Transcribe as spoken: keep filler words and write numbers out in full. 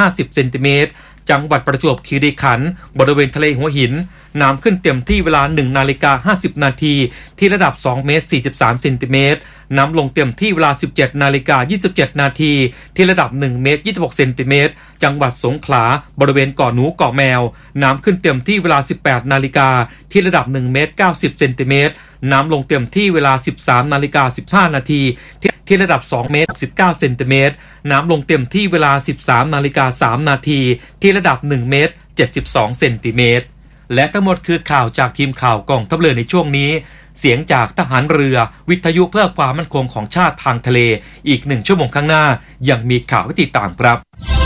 ห้าสิบเซนติเมตรจังหวัดประจวบคีรีขันธ์บริเวณทะเลหัวหินน้ำขึ้นเต็มที่เวลา หนึ่งนาฬิกาห้าสิบนาทีที่ระดับสองเมตรสี่สิบสามเซนติเมตรน้ำลงเต็มที่เวลา สิบเจ็ดนาฬิกายี่สิบเจ็ดนาทีที่ระดับหนึ่งเมตรยี่สิบหกเซนติเมตรจังหวัดสงขลาบริเวณเกาะหนูเกาะแมวน้ำขึ้นเต็มที่เวลา สิบแปดนาฬิกาที่ระดับหนึ่งเมตรเก้าสิบเซนติเมตรน้ำลงเต็มที่เวลา สิบสามนาฬิกาสิบห้านาทีที่ระดับสองเมตรสิบเก้าเซนติเมตรน้ำลงเต็มที่เวลา สิบสามนาฬิกาสามนาทีที่ระดับหนึ่งเมตรเจ็ดสิบสองเซนติเมตรและทั้งหมดคือข่าวจากทีมข่าวกองทัพเรือในช่วงนี้เสียงจากทหารเรือวิทยุเพื่อความมั่นคงของชาติทางทะเลอีกหนึ่งชั่วโมงข้างหน้ายังมีข่าวให้ติดตามครับ